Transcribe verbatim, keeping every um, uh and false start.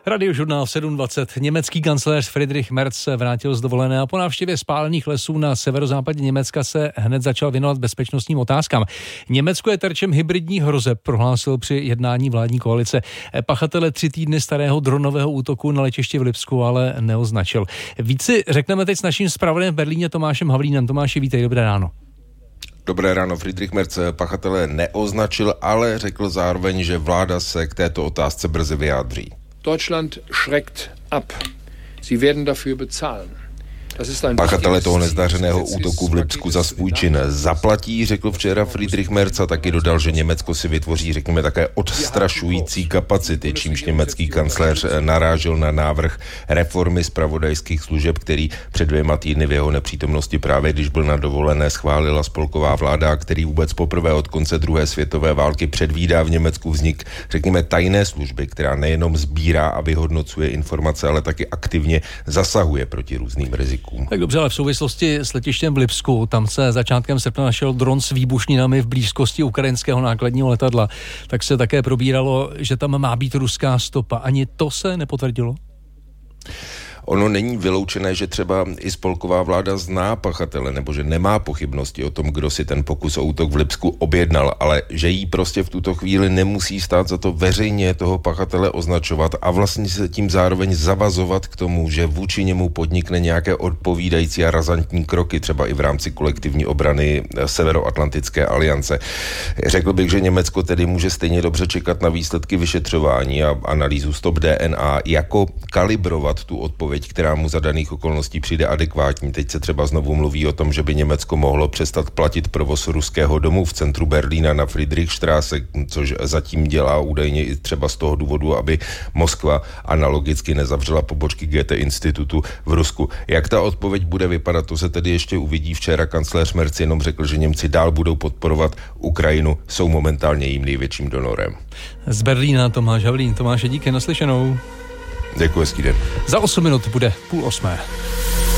Radiožurnál sedm dvacet. Německý kancléř Friedrich Merz se vrátil z dovolené a po návštěvě spálených lesů na severozápadě Německa se hned začal věnovat bezpečnostním otázkám. Německo je terčem hybridních hrozeb, prohlásil při jednání vládní koalice. Pachatele tři týdny starého dronového útoku na letiště v Lipsku ale neoznačil. Víc si řekneme teď s naším zpravodajem v Berlíně Tomášem Havlínem. Tomáši, vítej, dobré ráno. Dobré ráno. Friedrich Merz pachatele neoznačil, ale řekl zároveň, že vláda se k této otázce brzy vyjádří. Deutschland schreckt ab. Sie werden dafür bezahlen. Pachatele toho nezdařeného útoku v Lipsku za svůj čin zaplatí, řekl včera Friedrich Merz a taky dodal, že Německo si vytvoří, řekněme, také odstrašující kapacity, čímž německý kancléř narážel na návrh reformy zpravodajských služeb, který před dvěma týdny v jeho nepřítomnosti právě, když byl na dovolené, schválila spolková vláda, který vůbec poprvé od konce druhé světové války předvídá v Německu vznik, řekněme, tajné služby, která nejenom sbírá a vyhodnocuje informace, ale taky aktivně zasahuje proti různým rizikům. Tak dobře, ale v souvislosti s letištěm v Lipsku, tam se začátkem srpna našel dron s výbušninami v blízkosti ukrajinského nákladního letadla, tak se také probíralo, že tam má být ruská stopa. Ani to se nepotvrdilo? Ono není vyloučené, že třeba i spolková vláda zná pachatele, nebo že nemá pochybnosti o tom, kdo si ten pokus o útok v Lipsku objednal, ale že jí prostě v tuto chvíli nemusí stát za to veřejně toho pachatele označovat a vlastně se tím zároveň zavazovat k tomu, že vůči němu podnikne nějaké odpovídající a razantní kroky, třeba i v rámci kolektivní obrany Severoatlantické aliance. Řekl bych, že Německo tedy může stejně dobře čekat na výsledky vyšetřování a analýzu stop D N A, jako kalibrovat tu odpověď, která mu za daných okolností přijde adekvátní. Teď se třeba znovu mluví o tom, že by Německo mohlo přestat platit provoz ruského domu v centru Berlína na Friedrichstraße, což zatím dělá údajně i třeba z toho důvodu, aby Moskva analogicky nezavřela pobočky Goethe institutu v Rusku. Jak ta odpověď bude vypadat, to se tedy ještě uvidí. Včera kancléř Merz jenom řekl, že Němci dál budou podporovat Ukrajinu, jsou momentálně jejím největším donorem. Z Berlína Tomáš Havlín. Tomáše, díky, naslyšenou. Děkuji, hezký den. Za osm minut bude půl osmé.